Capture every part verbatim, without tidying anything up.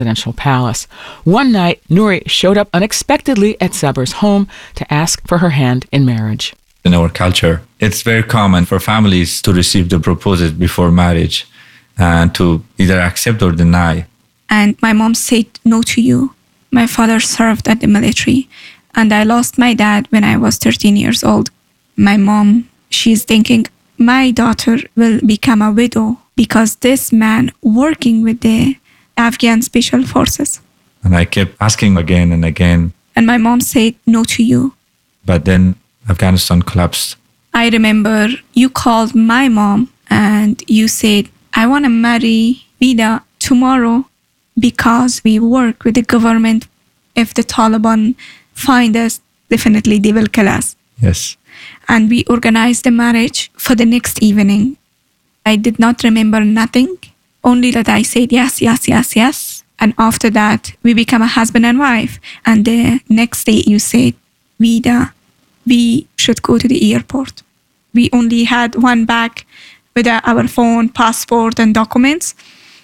presidential palace. One night, Nouri showed up unexpectedly at Saber's home to ask for her hand in marriage. In our culture, it's very common for families to receive the proposal before marriage and to either accept or deny. And my mom said no to you. My father served at the military, and I lost my dad when I was thirteen years old. My mom, she's thinking, my daughter will become a widow because this man working with the Afghan Special Forces. And I kept asking again and again. And my mom said no to you. But then Afghanistan collapsed. I remember you called my mom and you said, I want to marry Vida tomorrow because we work with the government. If the Taliban find us, definitely they will kill us. Yes. And we organized the marriage for the next evening. I did not remember nothing, only that I said yes, yes, yes, yes. And after that, we become a husband and wife. And the next day you said, Vida, we should go to the airport. We only had one bag with our phone, passport, and documents.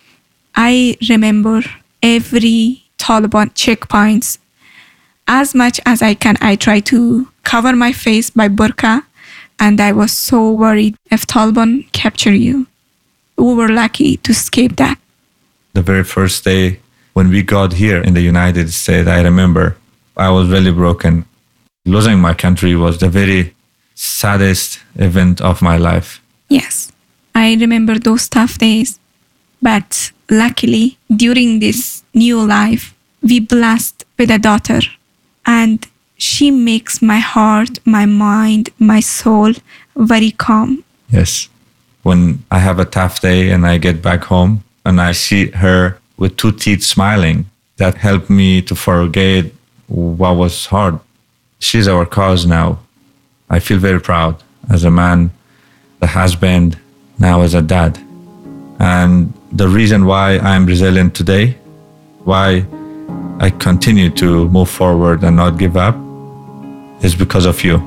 I remember every Taliban checkpoints. As much as I can, I try to cover my face by burqa, and I was so worried if Taliban capture you. We were lucky to escape that. The very first day when we got here in the United States, I remember I was really broken. Losing my country was the very saddest event of my life. Yes, I remember those tough days. But luckily, during this new life, we blessed with a daughter. And she makes my heart, my mind, my soul very calm. Yes. When I have a tough day and I get back home and I see her with two teeth smiling, that helped me to forget what was hard. She's our cause now. I feel very proud as a man, a husband, now as a dad. And the reason why I'm resilient today, why I continue to move forward and not give up, is because of you.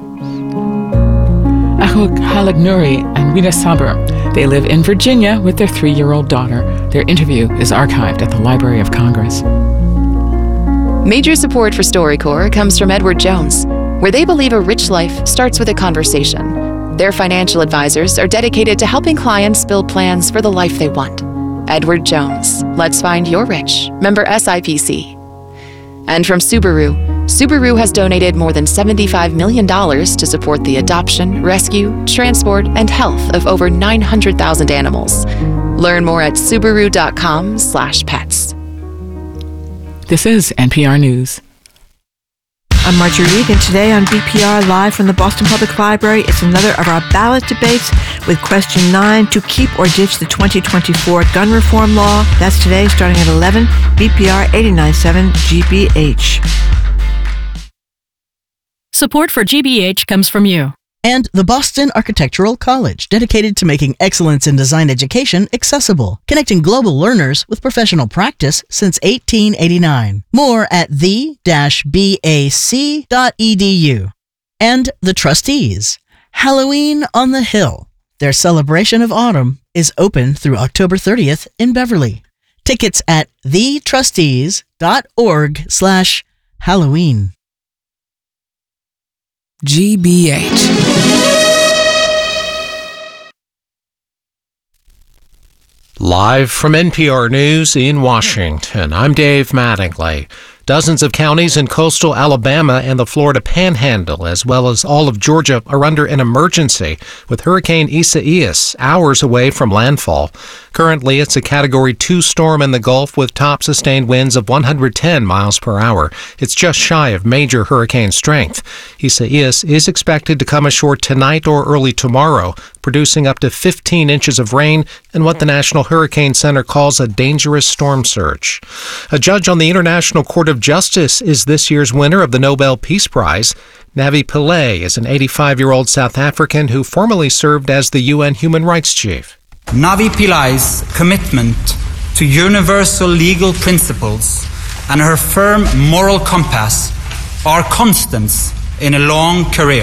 Ahok Khalid Nouri and Vida Saber. They live in Virginia with their three-year-old daughter. Their interview is archived at the Library of Congress. Major support for StoryCorps comes from Edward Jones, where they believe a rich life starts with a conversation. Their financial advisors are dedicated to helping clients build plans for the life they want. Edward Jones, let's find your rich. Member S I P C. And from Subaru, Subaru has donated more than seventy-five million dollars to support the adoption, rescue, transport, and health of over nine hundred thousand animals. Learn more at Subaru dot com slash pets. This is N P R News. I'm Marjorie Reed, and today on B P R Live from the Boston Public Library, it's another of our ballot debates with question nine, to keep or ditch the twenty twenty-four gun reform law. That's today, starting at eleven, B P R eighty-nine point seven G B H. Support for G B H comes from you. And the Boston Architectural College, dedicated to making excellence in design education accessible, connecting global learners with professional practice since eighteen eighty-nine. More at the dash B A C dot E D U. And the Trustees, Halloween on the Hill. Their celebration of autumn is open through October thirtieth in Beverly. Tickets at the trustees dot org slash Halloween. G B H. Live from N P R News in Washington, I'm Dave Mattingly. Dozens of counties in coastal Alabama and the Florida Panhandle, as well as all of Georgia, are under an emergency with Hurricane Isaias hours away from landfall. Currently, it's a Category two storm in the Gulf with top sustained winds of one hundred ten miles per hour. It's just shy of major hurricane strength. Isaias is expected to come ashore tonight or early tomorrow, producing up to fifteen inches of rain and what the National Hurricane Center calls a dangerous storm surge. A judge on the International Court of Justice is this year's winner of the Nobel Peace Prize. Navi Pillay is an eighty-five-year-old South African who formerly served as the U N Human Rights Chief. Navi Pillay's commitment to universal legal principles and her firm moral compass are constants in a long career.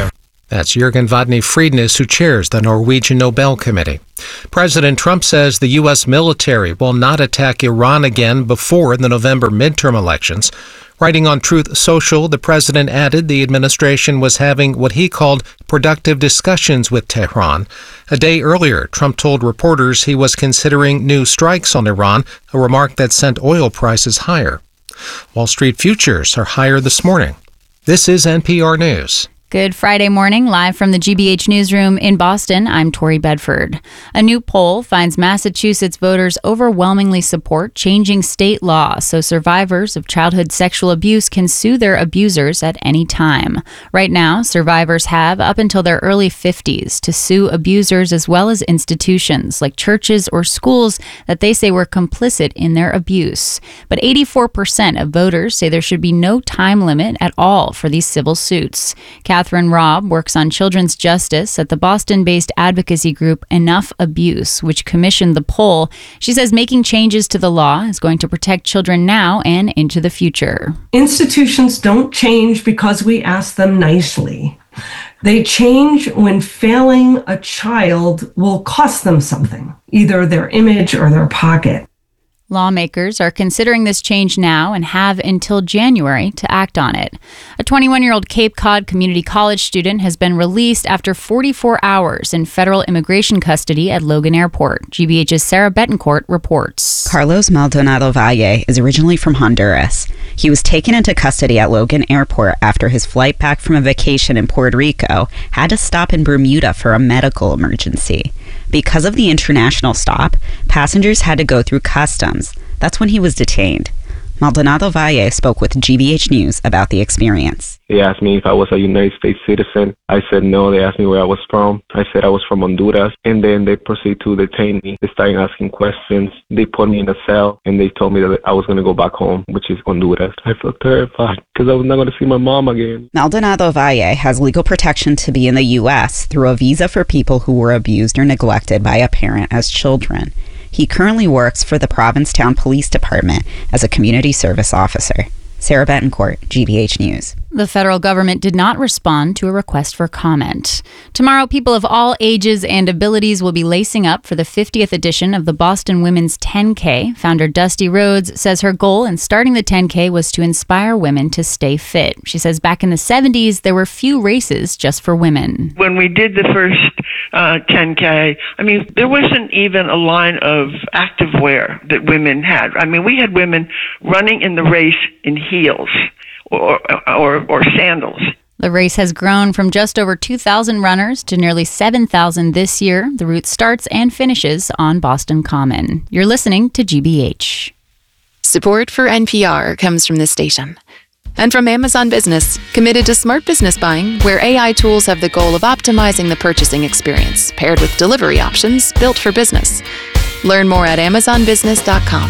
That's Jürgen Vodny Friednes, who chairs the Norwegian Nobel Committee. President Trump says the U S military will not attack Iran again before the November midterm elections. Writing on Truth Social, the president added the administration was having what he called productive discussions with Tehran. A day earlier, Trump told reporters he was considering new strikes on Iran, a remark that sent oil prices higher. Wall Street futures are higher this morning. This is N P R News. Good Friday morning, live from the G B H Newsroom in Boston, I'm Tori Bedford. A new poll finds Massachusetts voters overwhelmingly support changing state law so survivors of childhood sexual abuse can sue their abusers at any time. Right now, survivors have up until their early fifties to sue abusers as well as institutions like churches or schools that they say were complicit in their abuse. But eighty-four percent of voters say there should be no time limit at all for these civil suits. Catherine Robb works on children's justice at the Boston-based advocacy group Enough Abuse, which commissioned the poll. She says making changes to the law is going to protect children now and into the future. Institutions don't change because we ask them nicely. They change when failing a child will cost them something, either their image or their pocket. Lawmakers are considering this change now and have until January to act on it. A twenty-one-year-old Cape Cod Community College student has been released after forty-four hours in federal immigration custody at Logan Airport. G B H's Sarah Betancourt reports. Carlos Maldonado Valle is originally from Honduras. He was taken into custody at Logan Airport after his flight back from a vacation in Puerto Rico had to stop in Bermuda for a medical emergency. Because of the international stop, passengers had to go through customs. That's when he was detained. Maldonado Valle spoke with G B H News about the experience. They asked me if I was a United States citizen. I said no. They asked me where I was from. I said I was from Honduras. And then they proceeded to detain me. They started asking questions. They put me in a cell and they told me that I was going to go back home, which is Honduras. I felt terrified because I was not going to see my mom again. Maldonado Valle has legal protection to be in the U S through a visa for people who were abused or neglected by a parent as children. He currently works for the Provincetown Police Department as a community service officer. Sarah Betancourt, G B H News. The federal government did not respond to a request for comment. Tomorrow, people of all ages and abilities will be lacing up for the fiftieth edition of the Boston Women's ten K. Founder Dusty Rhodes says her goal in starting the ten K was to inspire women to stay fit. She says back in the seventies, there were few races just for women. When we did the first uh, ten K, I mean, there wasn't even a line of activewear that women had. I mean, we had women running in the race in heels or or, or sandals. The race has grown from just over two thousand runners to nearly seven thousand this year. The route starts and finishes on Boston Common. You're listening to G B H. Support for N P R comes from this station. And from Amazon Business, committed to smart business buying, where A I tools have the goal of optimizing the purchasing experience, paired with delivery options built for business. Learn more at amazon business dot com.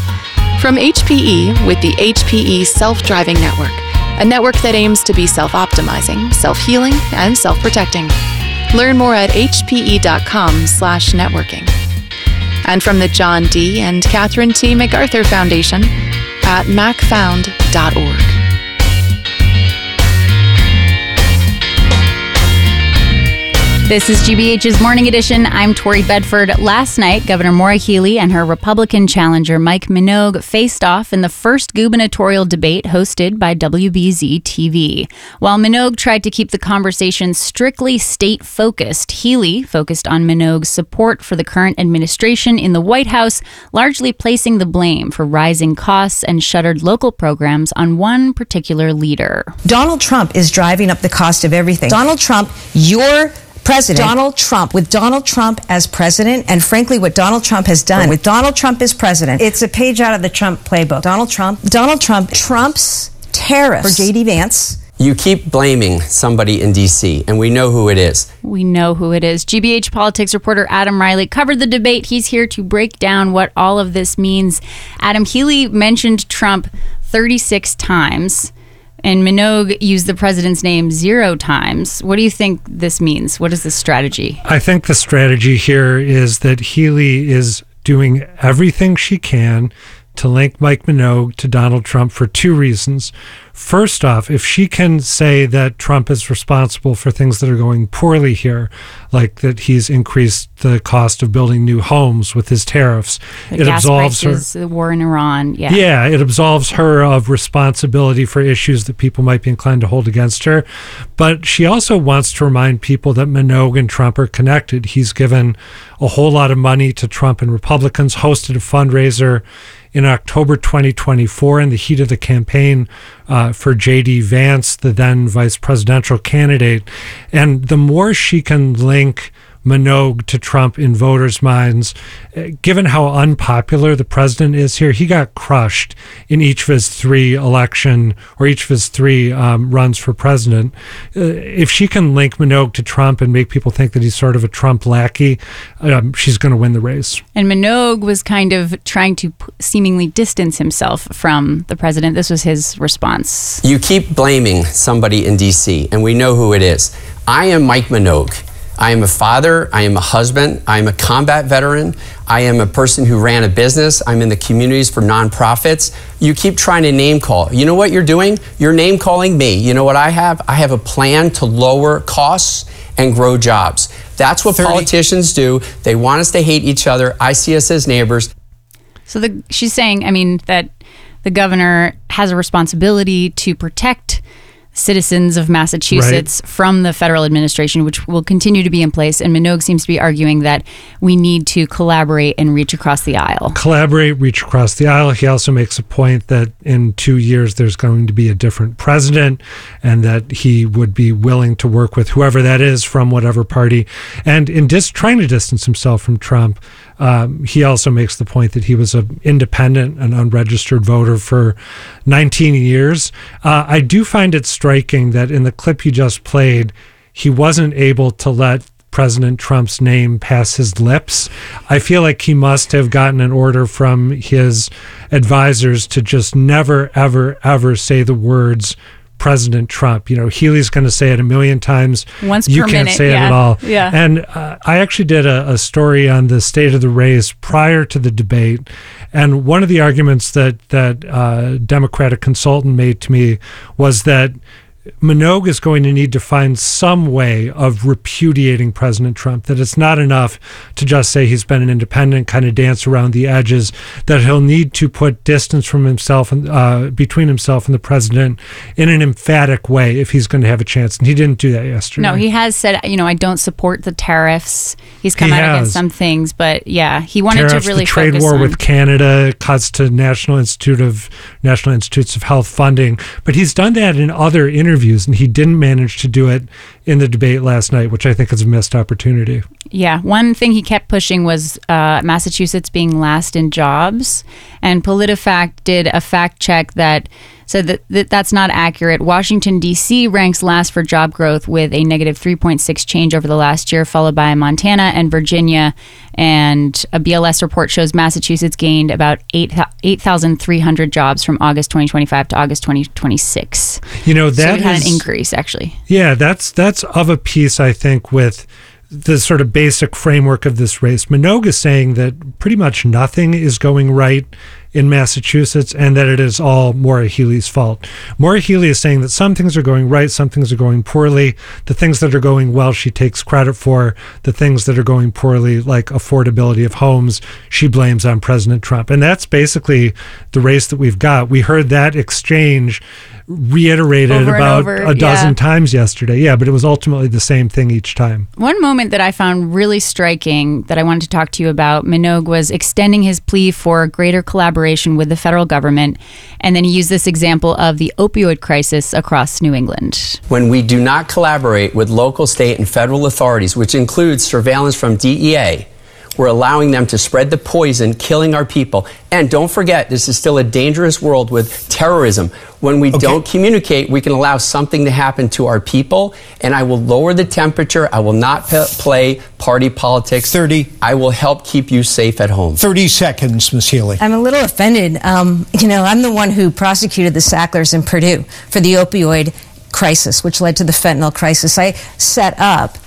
From H P E with the H P E Self-Driving Network, a network that aims to be self-optimizing, self-healing, and self-protecting. Learn more at h p e dot com slash networking. And from the John D. and Catherine T. MacArthur Foundation at mac found dot org. This is G B H's Morning Edition. I'm Tori Bedford. Last night, Governor Maura Healey and her Republican challenger Mike Minogue faced off in the first gubernatorial debate hosted by W B Z T V. While Minogue tried to keep the conversation strictly state-focused, Healey focused on Minogue's support for the current administration in the White House, largely placing the blame for rising costs and shuttered local programs on one particular leader. Donald Trump is driving up the cost of everything. Donald Trump, your President Donald Trump, with Donald Trump as president, and frankly, what Donald Trump has done with Donald Trump as president, it's a page out of the Trump playbook. Donald Trump, Donald Trump, Trump's tariffs for J D Vance. You keep blaming somebody in D C, and we know who it is. We know who it is. G B H politics reporter Adam Riley covered the debate. He's here to break down what all of this means. Adam, Healey mentioned Trump thirty-six times. And Minogue used the president's name zero times. What do you think this means? What is the strategy? I think the strategy here is that Healey is doing everything she can to link Mike Minogue to Donald Trump for two reasons. First off, if she can say that Trump is responsible for things that are going poorly here, like that he's increased the cost of building new homes with his tariffs, The it gas absolves prices, her. the war in Iran. Yeah. Yeah, it absolves her of responsibility for issues that people might be inclined to hold against her. But she also wants to remind people that Minogue and Trump are connected. He's given a whole lot of money to Trump and Republicans, hosted a fundraiser in October twenty twenty-four in the heat of the campaign uh, for J D Vance, the then vice presidential candidate. And the more she can link Minogue to Trump in voters' minds, uh, given how unpopular the president is here, he got crushed in each of his three election or each of his three um, runs for president. Uh, if she can link Minogue to Trump and make people think that he's sort of a Trump lackey, um, she's going to win the race. And Minogue was kind of trying to p- seemingly distance himself from the president. This was his response. You keep blaming somebody in D C, and we know who it is. I am Mike Minogue. I am a father, I am a husband, I am a combat veteran, I am a person who ran a business, I'm in the communities for nonprofits. You keep trying to name call. You know what you're doing? You're name calling me. You know what I have? I have a plan to lower costs and grow jobs. That's what thirty politicians do. They want us to hate each other. I see us as neighbors. So the, she's saying, I mean, that the governor has a responsibility to protect citizens of Massachusetts right. from the federal administration, which will continue to be in place. And Minogue seems to be arguing that we need to collaborate and reach across the aisle. Collaborate, reach across the aisle. He also makes a point that in two years there's going to be a different president and that he would be willing to work with whoever that is from whatever party. And in dis- trying to distance himself from Trump, Um, he also makes the point that he was an independent, an unregistered voter for nineteen years. Uh, I do find it striking that in the clip you just played, he wasn't able to let President Trump's name pass his lips. I feel like he must have gotten an order from his advisors to just never, ever, ever say the words President Trump. You know, Healy's going to say it a million times. Once you per can't minute, say yeah. it at all. Yeah. And uh, I actually did a, a story on the state of the race prior to the debate. And one of the arguments that that uh, Democratic consultant made to me was that Minogue is going to need to find some way of repudiating President Trump, that it's not enough to just say he's been an independent, kind of dance around the edges, that he'll need to put distance from himself and uh, between himself and the president in an emphatic way if he's going to have a chance. And he didn't do that yesterday. No, he has said, you know, I don't support the tariffs. He's come He out has. against some things, but yeah, he wanted Tariffs, to really the trade focus war on with Canada, cuts to National Institute of National Institutes of Health funding, but he's done that in other interviews, and he didn't manage to do it in the debate last night, which I think is a missed opportunity. Yeah, one thing he kept pushing was uh, Massachusetts being last in jobs, and PolitiFact did a fact check that said that, that that's not accurate. Washington, D C ranks last for job growth with a negative three point six change over the last year, followed by Montana and Virginia. And a B L S report shows Massachusetts gained about eight thousand three hundred jobs from August twenty twenty-five to August twenty twenty-six. You know, that so we had is, an increase, actually. Yeah, that's that's of a piece, I think, with the sort of basic framework of this race. Minogue is saying that pretty much nothing is going right in Massachusetts and that it is all Maura Healey's fault. Maura Healey is saying that some things are going right, some things are going poorly. The things that are going well, she takes credit for. The things that are going poorly, like affordability of homes, she blames on President Trump. And that's basically the race that we've got. We heard that exchange reiterated Over and about over, a dozen yeah. times yesterday. Yeah, but it was ultimately the same thing each time. One moment that I found really striking that I wanted to talk to you about, Minogue was extending his plea for greater collaboration with the federal government, and then he used this example of the opioid crisis across New England. When we do not collaborate with local, state, and federal authorities, which includes surveillance from D E A, we're allowing them to spread the poison, killing our people. And don't forget, this is still a dangerous world with terrorism. When we okay. don't communicate, we can allow something to happen to our people. And I will lower the temperature. I will not p- play party politics. thirty. I will help keep you safe at home. thirty seconds, Miz Healy. I'm a little offended. Um, you know, I'm the one who prosecuted the Sacklers in Purdue for the opioid crisis, which led to the fentanyl crisis. I set up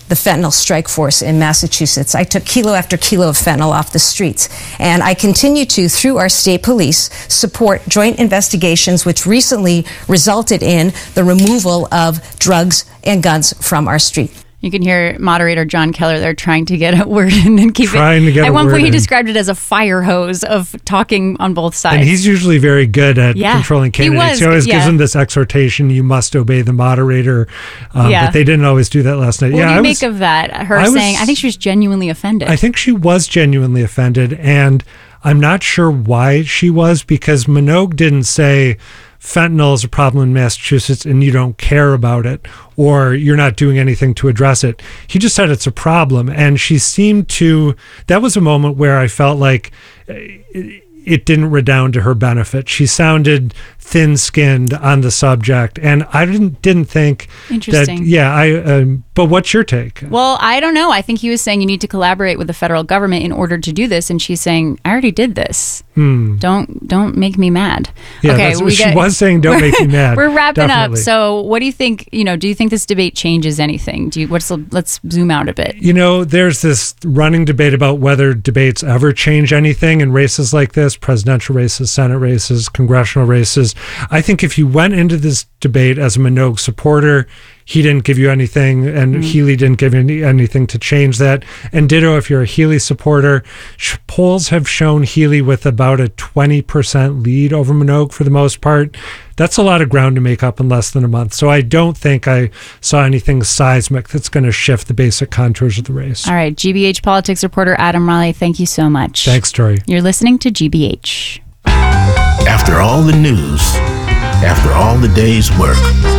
the fentanyl strike force in Massachusetts. I took kilo after kilo of fentanyl off the streets. And I continue to, through our state police, support joint investigations which recently resulted in the removal of drugs and guns from our street. You can hear moderator John Keller there trying to get a word in and keep trying it. To get At a one word point, he in. described it as a fire hose of talking on both sides. And he's usually very good at Yeah, controlling he candidates. was, He, always yeah. gives them this exhortation, you must obey the moderator. Um, Yeah. But they didn't always do that last night. What yeah, do you I make was, of that? Her I was- saying, I think she was genuinely offended. I think she was genuinely offended, and I'm not sure why she was, because Minogue didn't say fentanyl is a problem in Massachusetts and you don't care about it, or you're not doing anything to address it. He just said it's a problem, and she seemed to, that was a moment where I felt like it, it didn't redound to her benefit. She sounded thin-skinned on the subject, and I didn't didn't think that. Interesting. Yeah, I. Um, but what's your take? Well, I don't know. I think he was saying you need to collaborate with the federal government in order to do this, and she's saying, I already did this. Hmm. Don't don't make me mad. Yeah, okay, that's what she was saying. Don't make me mad. We're wrapping Definitely. up. So, what do you think? You know, do you think this debate changes anything? Do you? What's the, let's zoom out a bit. You know, there's this running debate about whether debates ever change anything in races like this, presidential races, Senate races, congressional races. I think if you went into this debate as a Minogue supporter, he didn't give you anything, and Mm. Healy didn't give you any, anything to change that. And ditto, if you're a Healy supporter, sh- polls have shown Healy with about a twenty percent lead over Minogue for the most part. That's a lot of ground to make up in less than a month. So I don't think I saw anything seismic that's going to shift the basic contours of the race. All right, G B H politics reporter Adam Raleigh, thank you so much. Thanks, Tori. You're listening to G B H. After all the news, after all the day's work,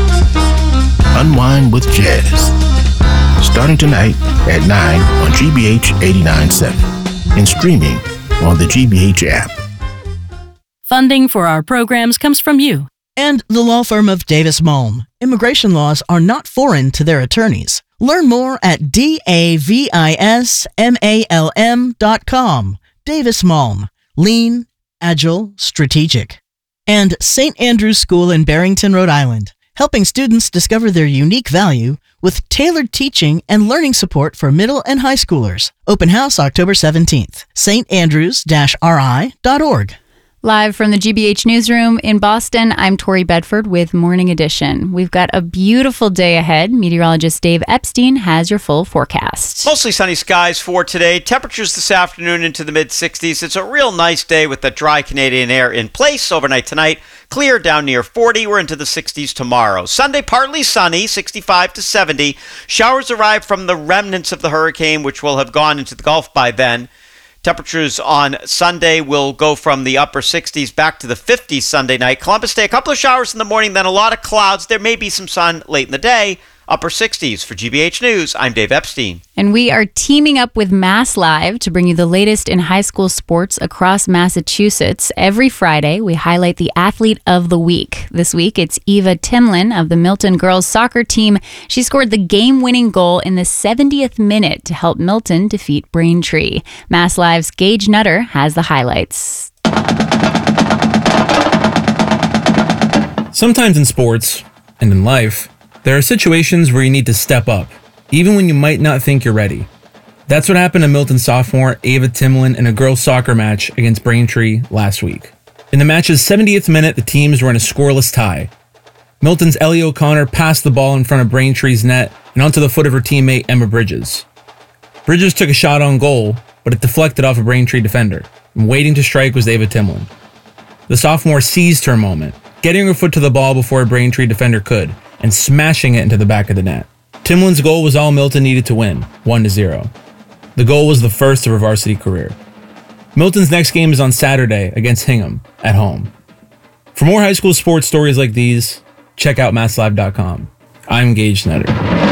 unwind with jazz. Starting tonight at nine on G B H eighty-nine point seven and streaming on the G B H app. Funding for our programs comes from you. And the law firm of Davis Malm. Immigration laws are not foreign to their attorneys. Learn more at D A V I S M A L M dot com. Davis Malm. Lean, agile, strategic. And Saint Andrew's School in Barrington, Rhode Island, helping students discover their unique value with tailored teaching and learning support for middle and high schoolers. Open house October seventeenth. st andrews dash r i dot org. Live from the G B H newsroom in Boston, I'm Tori Bedford with Morning Edition. We've got a beautiful day ahead. Meteorologist Dave Epstein has your full forecast. Mostly sunny skies for today. Temperatures this afternoon into the mid sixties. It's a real nice day with the dry Canadian air in place. Overnight tonight, clear down near forty. We're into the sixties tomorrow. Sunday, partly sunny, sixty-five to seventy. Showers arrive from the remnants of the hurricane, which will have gone into the Gulf by then. Temperatures on Sunday will go from the upper sixties back to the fifties Sunday night. Columbus Day, a couple of showers in the morning, then a lot of clouds. There may be some sun late in the day. Upper sixties. For G B H News, I'm Dave Epstein. And we are teaming up with Mass Live to bring you the latest in high school sports across Massachusetts. Every Friday, we highlight the athlete of the week. This week, it's Eva Timlin of the Milton girls soccer team. She scored the game-winning goal in the seventieth minute to help Milton defeat Braintree. Mass Live's Gage Nutter has the highlights. Sometimes in sports and in life, there are situations where you need to step up, even when you might not think you're ready. That's what happened to Milton sophomore Ava Timlin in a girls' soccer match against Braintree last week. In the match's seventieth minute, the teams were in a scoreless tie. Milton's Ellie O'Connor passed the ball in front of Braintree's net and onto the foot of her teammate Emma Bridges. Bridges took a shot on goal, but it deflected off a Braintree defender, and waiting to strike was Ava Timlin. The sophomore seized her moment, getting her foot to the ball before a Braintree defender could, and smashing it into the back of the net. Timlin's goal was all Milton needed to win, one to zero. The goal was the first of her varsity career. Milton's next game is on Saturday against Hingham at home. For more high school sports stories like these, check out mass live dot com. I'm Gage Nutter.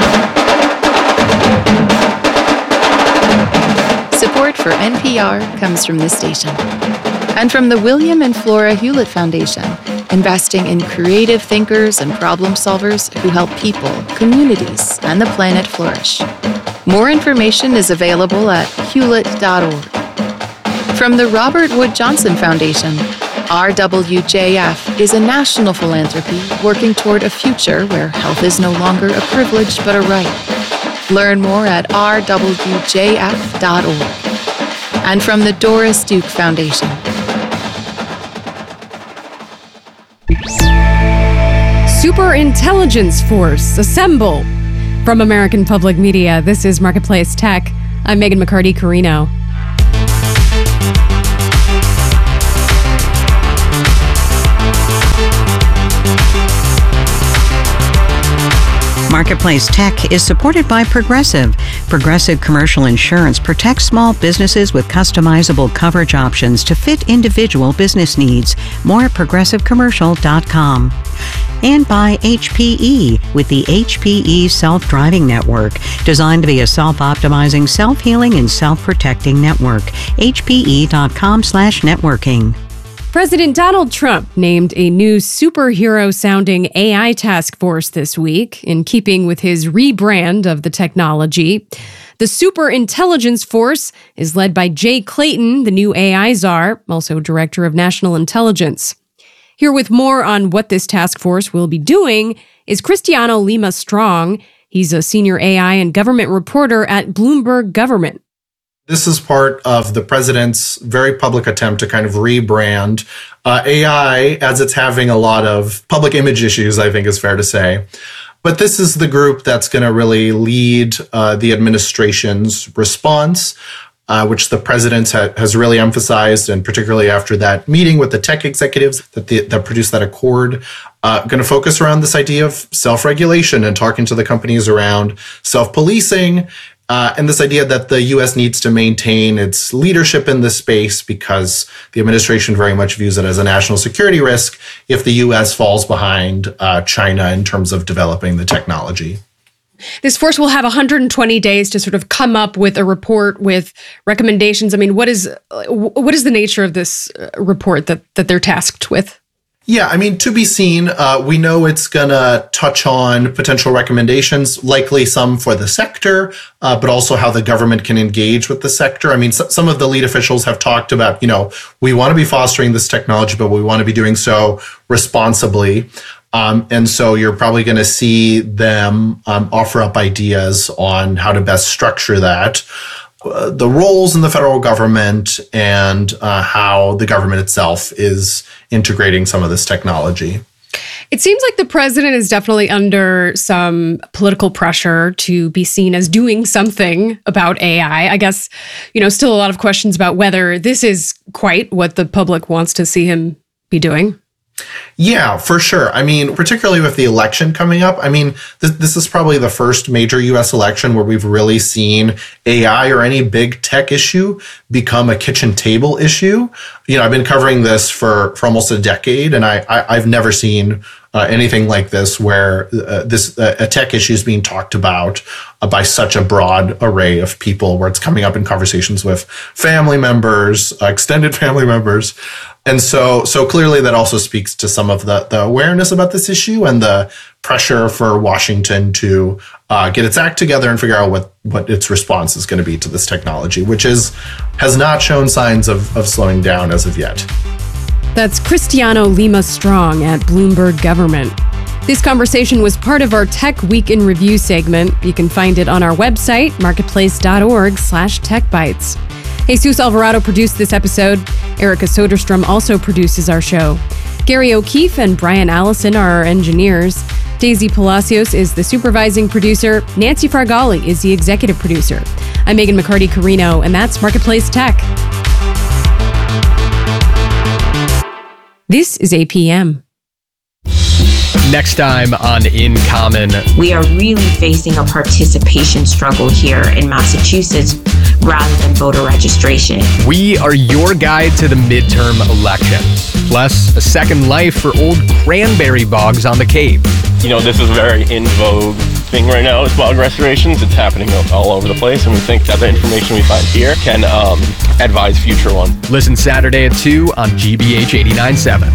Support for N P R comes from this station and from the William and Flora Hewlett Foundation, investing in creative thinkers and problem solvers who help people, communities, and the planet flourish. More information is available at hewlett dot org. From the Robert Wood Johnson Foundation, R W J F is a national philanthropy working toward a future where health is no longer a privilege but a right. Learn more at r w j f dot org. And from the Doris Duke Foundation. Super Intelligence Force, assemble! From American Public Media, this is Marketplace Tech. I'm Megan McCarty-Carino. Marketplace Tech is supported by Progressive. Progressive Commercial Insurance protects small businesses with customizable coverage options to fit individual business needs. More at progressive commercial dot com. And by H P E with the H P E Self-Driving Network, designed to be a self-optimizing, self-healing, and self-protecting network. H P E dot com slash networking. President Donald Trump named a new superhero-sounding A I task force this week, in keeping with his rebrand of the technology. The Super Intelligence Force is led by Jay Clayton, the new A I czar, also Director of National Intelligence. Here with more on what this task force will be doing is Cristiano Lima Strong. He's a senior A I and government reporter at Bloomberg Government. This is part of the president's very public attempt to kind of rebrand uh, A I, as it's having a lot of public image issues, I think is fair to say. But this is the group that's going to really lead uh, the administration's response, uh, which the president ha- has really emphasized, and particularly after that meeting with the tech executives that, the, that produced that accord, uh, going to focus around this idea of self-regulation and talking to the companies around self-policing. Uh, and this idea that the U S needs to maintain its leadership in this space because the administration very much views it as a national security risk if the U S falls behind uh, China in terms of developing the technology. This force will have one hundred twenty days to sort of come up with a report with recommendations. I mean, what is what is the nature of this report that, that they're tasked with? Yeah, I mean, to be seen. Uh, we know it's going to touch on potential recommendations, likely some for the sector, uh, but also how the government can engage with the sector. I mean, s- some of the lead officials have talked about, you know, we want to be fostering this technology, but we want to be doing so responsibly. Um, and so you're probably going to see them um, offer up ideas on how to best structure that. Uh, the roles in the federal government and uh, how the government itself is integrating some of this technology. It seems like the president is definitely under some political pressure to be seen as doing something about A I. I guess, you know, still a lot of questions about whether this is quite what the public wants to see him be doing. Yeah, for sure. I mean, particularly with the election coming up, I mean, this, this is probably the first major U S election where we've really seen A I or any big tech issue become a kitchen table issue. You know, I've been covering this for, for almost a decade, and I, I, I've never seen uh, anything like this where uh, this uh, a tech issue is being talked about uh, by such a broad array of people, where it's coming up in conversations with family members, uh, extended family members. And so, so clearly that also speaks to some of the, the awareness about this issue and the pressure for Washington to uh, get its act together and figure out what, what its response is going to be to this technology, which is has not shown signs of, of slowing down as of yet. That's Cristiano Lima Strong at Bloomberg Government. This conversation was part of our Tech Week in Review segment. You can find it on our website, marketplace dot org slash tech bites. Jesus Alvarado produced this episode. Erica Soderstrom also produces our show. Gary O'Keefe and Brian Allison are our engineers. Daisy Palacios is the supervising producer. Nancy Fargali is the executive producer. I'm Megan McCarty-Carino, and that's Marketplace Tech. This is A P M. Next time on In Common. We are really facing a participation struggle here in Massachusetts rather than voter registration. We are your guide to the midterm elections, plus a second life for old cranberry bogs on the Cape. You know, this is a very in vogue thing right now with bog restorations. It's happening all over the place, and we think that the information we find here can um, advise future ones. Listen Saturday at two on G B H eighty-nine point seven.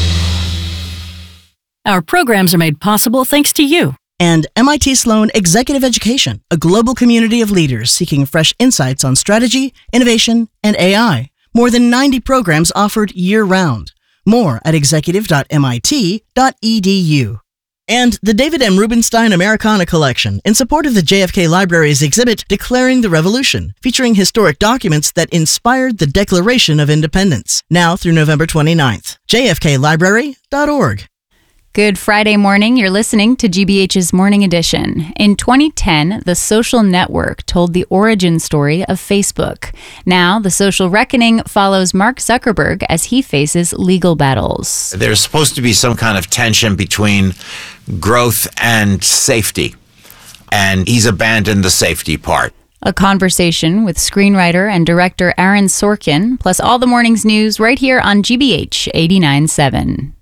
Our programs are made possible thanks to you. And M I T Sloan Executive Education, a global community of leaders seeking fresh insights on strategy, innovation, and A I. More than ninety programs offered year-round. More at executive dot m i t dot e d u. And the David M. Rubenstein Americana Collection in support of the J F K Library's exhibit Declaring the Revolution, featuring historic documents that inspired the Declaration of Independence, now through November twenty-ninth. j f k library dot org. Good Friday morning. You're listening to G B H's Morning Edition. In twenty ten, The Social Network told the origin story of Facebook. Now, The Social Reckoning follows Mark Zuckerberg as he faces legal battles. There's supposed to be some kind of tension between growth and safety, and he's abandoned the safety part. A conversation with screenwriter and director Aaron Sorkin, plus all the morning's news right here on G B H eighty-nine point seven.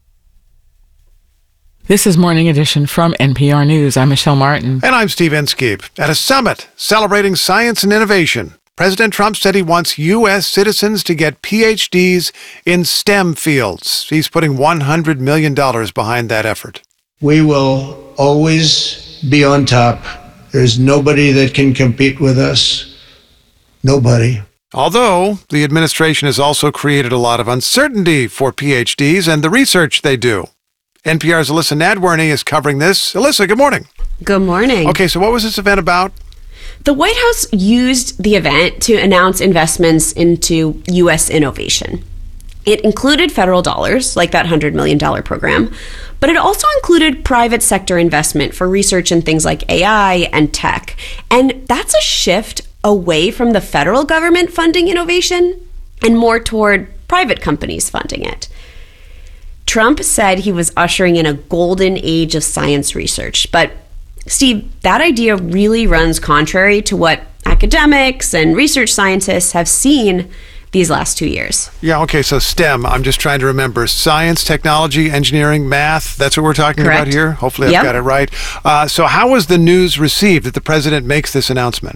This is Morning Edition from N P R News. I'm Michelle Martin. And I'm Steve Inskeep. At a summit celebrating science and innovation, President Trump said he wants U S citizens to get P H Ds in STEM fields. He's putting one hundred million dollars behind that effort. We will always be on top. There's nobody that can compete with us. Nobody. Although the administration has also created a lot of uncertainty for P H Ds and the research they do. N P R's Alyssa Nadworny is covering this. Alyssa, good morning. Good morning. Okay, so what was this event about? The White House used the event to announce investments into U S innovation. It included federal dollars, like that one hundred million dollars program, but it also included private sector investment for research in things like A I and tech. And that's a shift away from the federal government funding innovation and more toward private companies funding it. Trump said he was ushering in a golden age of science research. But, Steve, that idea really runs contrary to what academics and research scientists have seen these last two years. Yeah, okay, so STEM, I'm just trying to remember. Science, technology, engineering, math, that's what we're talking Correct. about here? Hopefully I've Yep. got it right. Uh, so how was the news received that the president makes this announcement?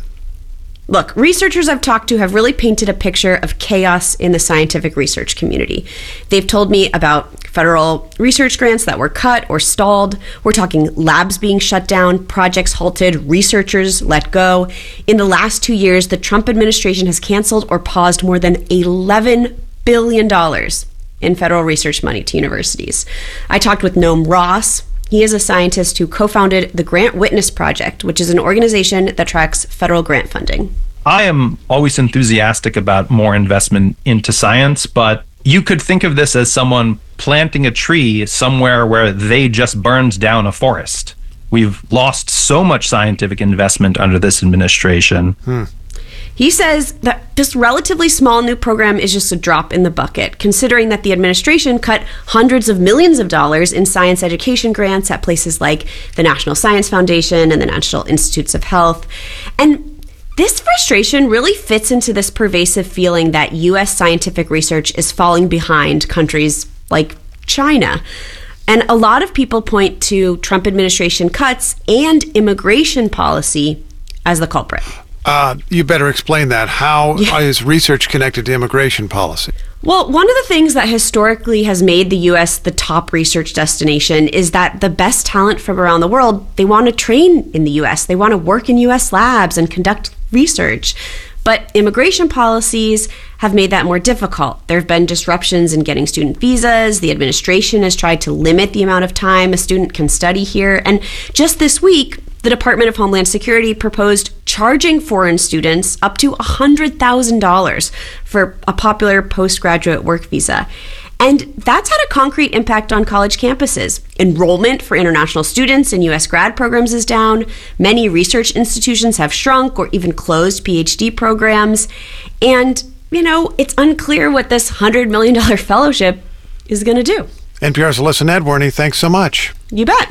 Look, researchers I've talked to have really painted a picture of chaos in the scientific research community. They've told me about federal research grants that were cut or stalled. We're talking labs being shut down, projects halted, researchers let go. In the last two years, the Trump administration has canceled or paused more than eleven billion dollars in federal research money to universities. I talked with Noam Ross. He is a scientist who co-founded the Grant Witness Project, which is an organization that tracks federal grant funding. I am always enthusiastic about more investment into science, but you could think of this as someone planting a tree somewhere where they just burned down a forest. We've lost so much scientific investment under this administration. Hmm. He says that this relatively small new program is just a drop in the bucket, considering that the administration cut hundreds of millions of dollars in science education grants at places like the National Science Foundation and the National Institutes of Health. And this frustration really fits into this pervasive feeling that U S scientific research is falling behind countries like China. And a lot of people point to Trump administration cuts and immigration policy as the culprit. Uh, you better explain that. How yeah. is research connected to immigration policy? Well, one of the things that historically has made the U S the top research destination is that the best talent from around the world, they want to train in the U S. They want to work in U S labs and conduct research. But immigration policies have made that more difficult. There have been disruptions in getting student visas. The administration has tried to limit the amount of time a student can study here. And just this week, the Department of Homeland Security proposed charging foreign students up to one hundred thousand dollars for a popular postgraduate work visa. And that's had a concrete impact on college campuses. Enrollment for international students in U S grad programs is down. Many research institutions have shrunk or even closed P H D programs. And, you know, it's unclear what this one hundred million dollars fellowship is going to do. N P R's Alyssa Nadworny, thanks so much. You bet.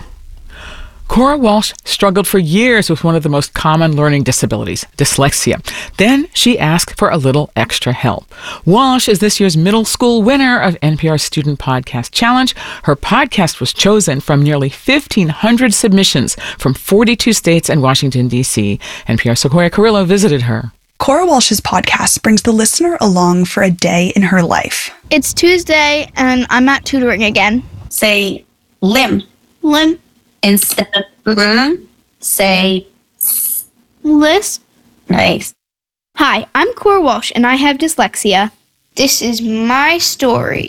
Cora Walsh struggled for years with one of the most common learning disabilities, dyslexia. Then she asked for a little extra help. Walsh is this year's middle school winner of N P R's Student Podcast Challenge. Her podcast was chosen from nearly fifteen hundred submissions from forty-two states and Washington, D C N P R's Sequoia Carrillo visited her. Cora Walsh's podcast brings the listener along for a day in her life. It's Tuesday, and I'm at tutoring again. Say limb. Limb. Instead of mm, say list. Nice. Hi, I'm Cora Walsh, and I have dyslexia. This is my story.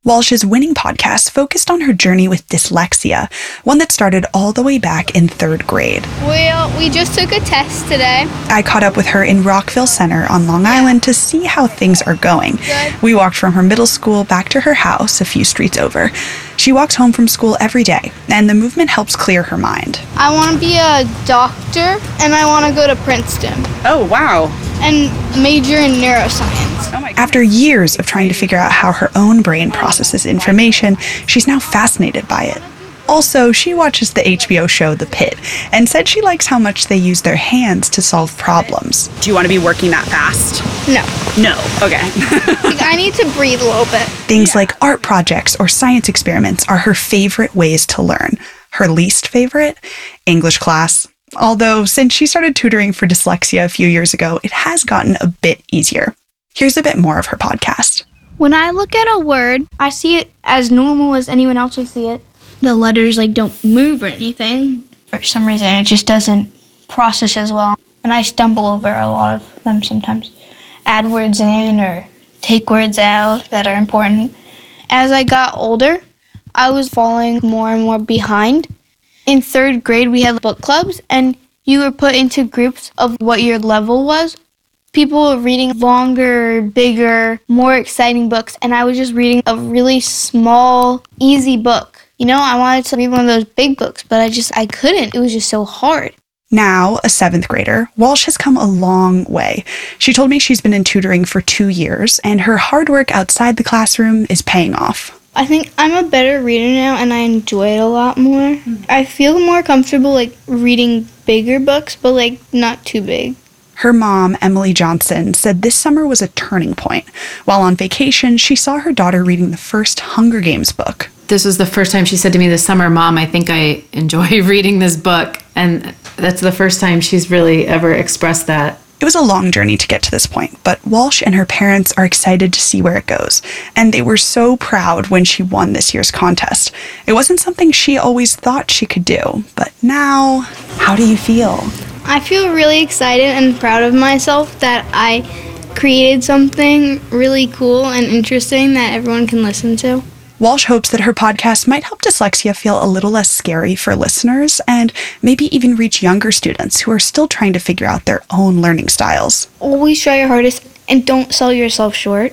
Walsh's winning podcast focused on her journey with dyslexia, one that started all the way back in third grade. Well, we just took a test today. I caught up with her in Rockville Center on Long Island to see how things are going. Good. We walked from her middle school back to her house a few streets over. She walks home from school every day, and the movement helps clear her mind. I want to be a doctor, and I want to go to Princeton. Oh, wow. And major in neuroscience. After years of trying to figure out how her own brain processes information, she's now fascinated by it. Also, she watches the H B O show The Pit and said she likes how much they use their hands to solve problems. Do you want to be working that fast? No. No. Okay. Like, I need to breathe a little bit. Things like art projects or science experiments are her favorite ways to learn. Her least favorite? English class. Although, since she started tutoring for dyslexia a few years ago, it has gotten a bit easier. Here's a bit more of her podcast. When I look at a word, I see it as normal as anyone else would see it. The letters like don't move or anything. For some reason, it just doesn't process as well. And I stumble over a lot of them sometimes. Add words in or take words out that are important. As I got older, I was falling more and more behind. In third grade, we had book clubs, and you were put into groups of what your level was. People were reading longer, bigger, more exciting books, and I was just reading a really small, easy book. You know, I wanted to read one of those big books, but I just, I couldn't. It was just so hard. Now, a seventh grader, Walsh has come a long way. She told me she's been in tutoring for two years, and her hard work outside the classroom is paying off. I think I'm a better reader now, and I enjoy it a lot more. I feel more comfortable, like, reading bigger books, but, like, not too big. Her mom, Emily Johnson, said this summer was a turning point. While on vacation, she saw her daughter reading the first Hunger Games book. This was the first time she said to me this summer, Mom, I think I enjoy reading this book. And that's the first time she's really ever expressed that. It was a long journey to get to this point, but Walsh and her parents are excited to see where it goes. And they were so proud when she won this year's contest. It wasn't something she always thought she could do, but now, how do you feel? I feel really excited and proud of myself that I created something really cool and interesting that everyone can listen to. Walsh hopes that her podcast might help dyslexia feel a little less scary for listeners and maybe even reach younger students who are still trying to figure out their own learning styles. Always try your hardest and don't sell yourself short.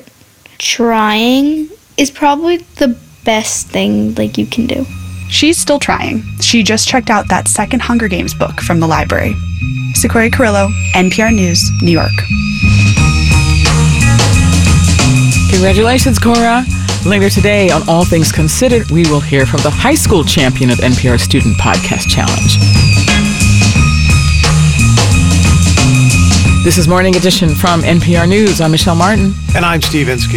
Trying is probably the best thing like you can do. She's still trying. She just checked out that second Hunger Games book from the library. Sequoia Carrillo, N P R News, New York. Congratulations, Cora. Later today on All Things Considered, we will hear from the high school champion of N P R Student Podcast Challenge. This is Morning Edition from N P R News. I'm Michelle Martin. And I'm Steve Inskeep.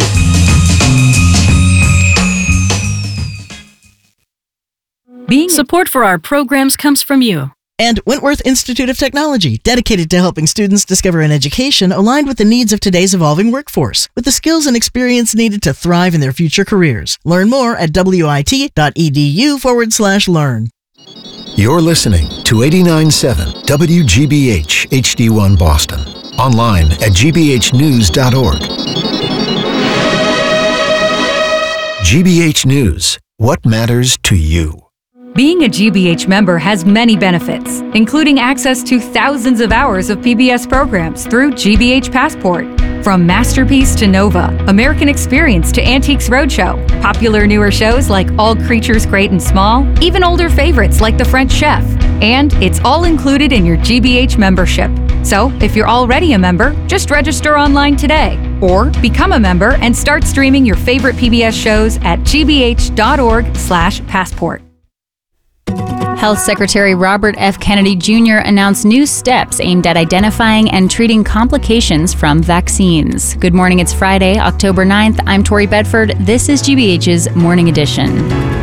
Being support for our programs comes from you. And Wentworth Institute of Technology, dedicated to helping students discover an education aligned with the needs of today's evolving workforce, with the skills and experience needed to thrive in their future careers. Learn more at wit.edu forward slash learn. You're listening to eighty-nine point seven W G B H H D one Boston. Online at g b h news dot org. G B H News. What matters to you? Being a G B H member has many benefits, including access to thousands of hours of P B S programs through G B H Passport. From Masterpiece to Nova, American Experience to Antiques Roadshow, popular newer shows like All Creatures Great and Small, even older favorites like The French Chef. And it's all included in your G B H membership. So if you're already a member, just register online today. Or become a member and start streaming your favorite P B S shows at g b h dot org slash passport. Health Secretary Robert F. Kennedy Junior announced new steps aimed at identifying and treating complications from vaccines. Good morning, it's Friday, October ninth. I'm Tori Bedford. This is G B H's Morning Edition.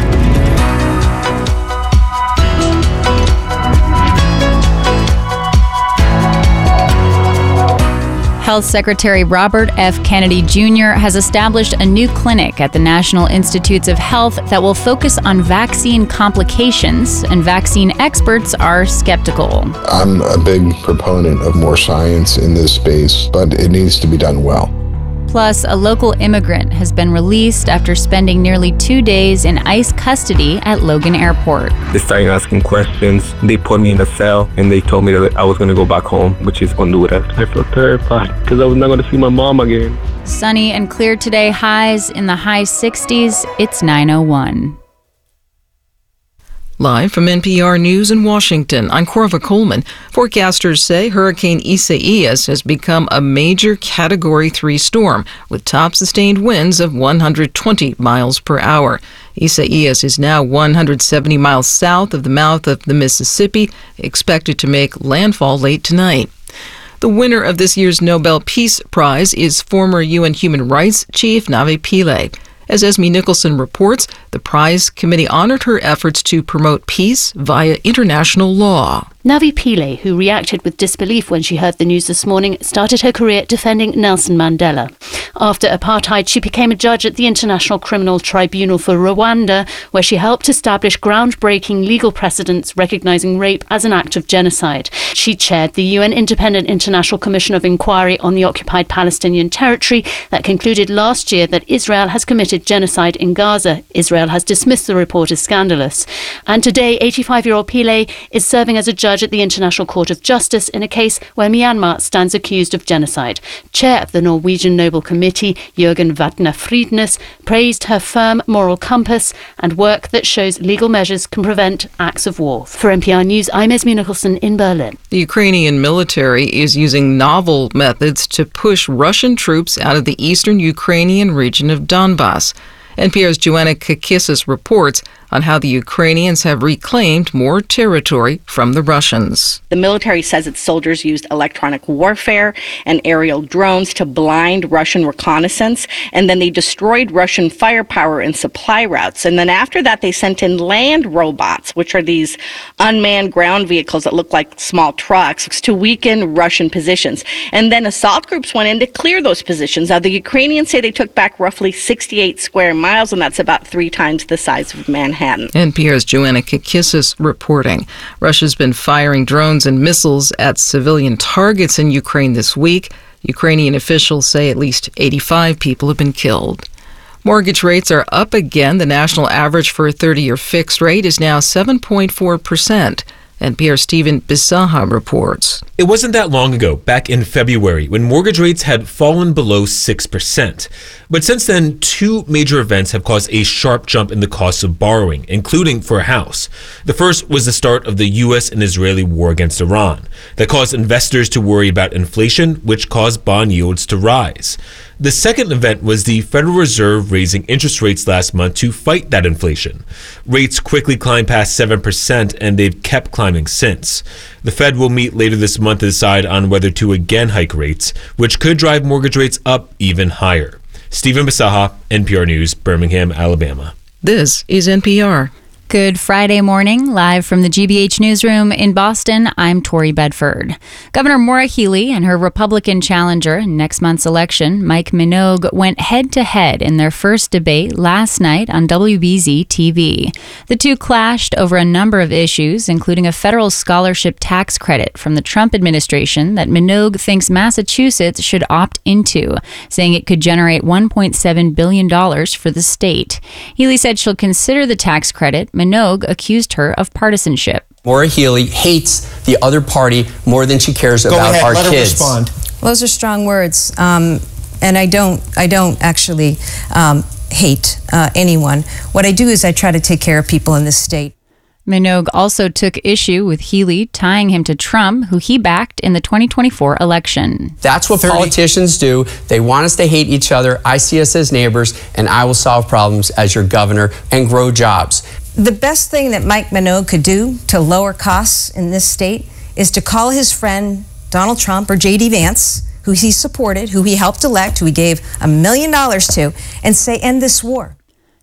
Health Secretary Robert F. Kennedy Junior has established a new clinic at the National Institutes of Health that will focus on vaccine complications, and vaccine experts are skeptical. I'm a big proponent of more science in this space, but it needs to be done well. Plus, a local immigrant has been released after spending nearly two days in ICE custody at Logan Airport. They started asking questions. They put me in a cell and they told me that I was going to go back home, which is Honduras. I felt terrified because I was not going to see my mom again. Sunny and clear today, highs in the high sixties. It's nine oh one. Live from N P R News in Washington, I'm Corva Coleman. Forecasters say Hurricane Isaias has become a major Category three storm with top sustained winds of one hundred twenty miles per hour. Isaias is now one hundred seventy miles south of the mouth of the Mississippi, expected to make landfall late tonight. The winner of this year's Nobel Peace Prize is former U N Human Rights Chief Navi Pillay. As Esme Nicholson reports, the prize committee honored her efforts to promote peace via international law. Navi Pillay, who reacted with disbelief when she heard the news this morning, started her career defending Nelson Mandela. After apartheid, she became a judge at the International Criminal Tribunal for Rwanda, where she helped establish groundbreaking legal precedents recognizing rape as an act of genocide. She chaired the U N Independent International Commission of Inquiry on the occupied Palestinian territory that concluded last year that Israel has committed genocide in Gaza. Israel has dismissed the report as scandalous. And today, eighty-five-year-old Pillay is serving as a judge at the International Court of Justice in a case where Myanmar stands accused of genocide. Chair of the Norwegian Nobel Committee, Jørgen Vatne Friednes, praised her firm moral compass and work that shows legal measures can prevent acts of war. For N P R News, I'm Esme Nicholson in Berlin. The Ukrainian military is using novel methods to push Russian troops out of the eastern Ukrainian region of Donbass. N P R's Joanna Kakissis reports on how the Ukrainians have reclaimed more territory from the Russians. The military says its soldiers used electronic warfare and aerial drones to blind Russian reconnaissance, and then they destroyed Russian firepower and supply routes. And then after that, they sent in land robots, which are these unmanned ground vehicles that look like small trucks, to weaken Russian positions. And then assault groups went in to clear those positions. Now, the Ukrainians say they took back roughly sixty-eight square miles, and that's about three times the size of Manhattan. N P R's Joanna Kakissis reporting. Russia's been firing drones and missiles at civilian targets in Ukraine this week. Ukrainian officials say at least eighty-five people have been killed. Mortgage rates are up again. The national average for a thirty-year fixed rate is now seven point four percent. N P R's Stephen Bisaha reports. It wasn't that long ago, back in February, when mortgage rates had fallen below six percent. But since then, two major events have caused a sharp jump in the cost of borrowing, including for a house. The first was the start of the U S and Israeli war against Iran. That caused investors to worry about inflation, which caused bond yields to rise. The second event was the Federal Reserve raising interest rates last month to fight that inflation. Rates quickly climbed past seven percent, and they've kept climbing since. The Fed will meet later this month to decide on whether to again hike rates, which could drive mortgage rates up even higher. Stephen Bisaha, N P R News, Birmingham, Alabama. This is N P R. Good Friday morning, live from the G B H newsroom in Boston. I'm Tori Bedford. Governor Maura Healey and her Republican challenger in next month's election, Mike Minogue, went head-to-head in their first debate last night on W B Z T V. The two clashed over a number of issues, including a federal scholarship tax credit from the Trump administration that Minogue thinks Massachusetts should opt into, saying it could generate one point seven billion dollars for the state. Healey said she'll consider the tax credit. Minogue accused her of partisanship. Maura Healey hates the other party more than she cares Go about ahead, our let her kids. Respond. Well, those are strong words, um, and I don't. I don't actually um, hate uh, anyone. What I do is I try to take care of people in this state. Minogue also took issue with Healey tying him to Trump, who he backed in the twenty twenty-four election. That's what thirty politicians do. They want us to hate each other. I see us as neighbors, and I will solve problems as your governor and grow jobs. The best thing that Mike Minogue could do to lower costs in this state is to call his friend Donald Trump or J D Vance, who he supported, who he helped elect, who he gave a million dollars to, and say, end this war.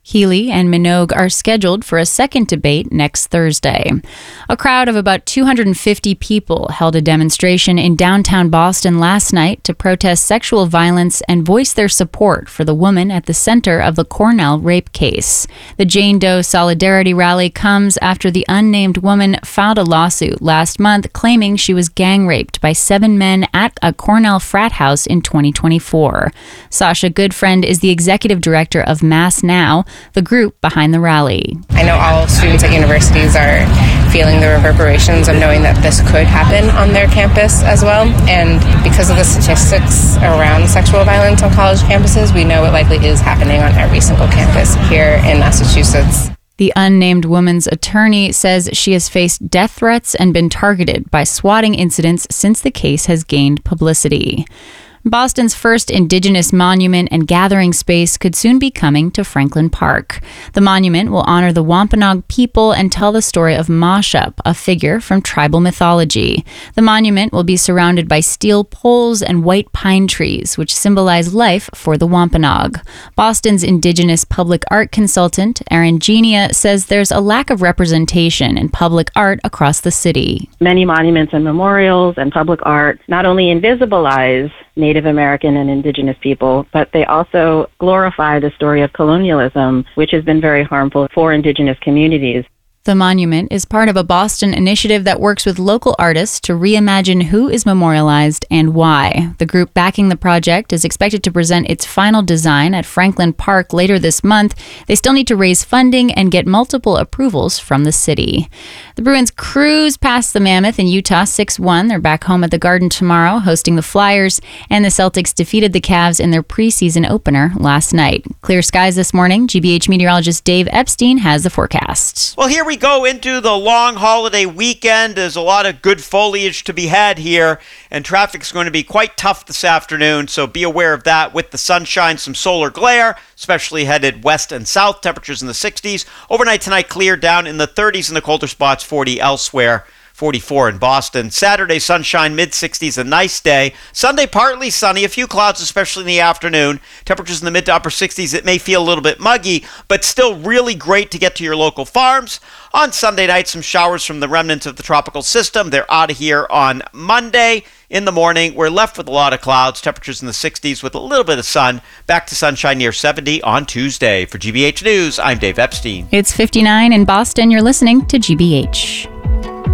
Healy and Minogue are scheduled for a second debate next Thursday. A crowd of about two hundred fifty people held a demonstration in downtown Boston last night to protest sexual violence and voice their support for the woman at the center of the Cornell rape case. The Jane Doe Solidarity Rally comes after the unnamed woman filed a lawsuit last month claiming she was gang raped by seven men at a Cornell frat house in twenty twenty-four. Sasha Goodfriend is the executive director of Mass Now, the group behind the rally. I know all students at universities are feeling the reverberations of knowing that this could happen on their campus as well. And because of the statistics around sexual violence on college campuses, we know it likely is happening on every single campus here in Massachusetts. The unnamed woman's attorney says she has faced death threats and been targeted by swatting incidents since the case has gained publicity. Boston's first Indigenous monument and gathering space could soon be coming to Franklin Park. The monument will honor the Wampanoag people and tell the story of Mashup, a figure from tribal mythology. The monument will be surrounded by steel poles and white pine trees, which symbolize life for the Wampanoag. Boston's Indigenous public art consultant, Erin Genia, says there's a lack of representation in public art across the city. Many monuments and memorials and public art not only invisibilize Native American and Indigenous people, but they also glorify the story of colonialism, which has been very harmful for Indigenous communities. The monument is part of a Boston initiative that works with local artists to reimagine who is memorialized and why. The group backing the project is expected to present its final design at Franklin Park later this month. They still need to raise funding and get multiple approvals from the city. The Bruins cruise past the Mammoth in Utah six one. They're back home at the Garden tomorrow, hosting the Flyers, and the Celtics defeated the Cavs in their preseason opener last night. Clear skies this morning. G B H meteorologist Dave Epstein has the forecast. Well, here we go into the long holiday weekend. There's a lot of good foliage to be had here, and traffic's going to be quite tough this afternoon, so be aware of that. With the sunshine, some solar glare, especially headed west and south. Temperatures in the sixties. Overnight tonight, clear down in the thirties in the colder spots, forty elsewhere. forty-four in Boston. Saturday, sunshine, mid-sixties, a nice day. Sunday, partly sunny, a few clouds, especially in the afternoon. Temperatures in the mid to upper sixties. It may feel a little bit muggy, but still really great to get to your local farms. On Sunday night, some showers from the remnants of the tropical system. They're out of here on Monday. In the morning, we're left with a lot of clouds. Temperatures in the sixties with a little bit of sun. Back to sunshine near seventy on Tuesday. For G B H News, I'm Dave Epstein. It's fifty-nine in Boston. You're listening to G B H.